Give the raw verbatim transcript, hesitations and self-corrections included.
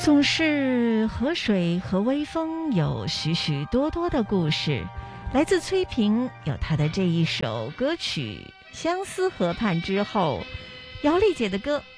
总是河水和微风有许许多多的故事。来自崔萍，有她的这一首歌曲《相思河畔之后》，姚丽姐的歌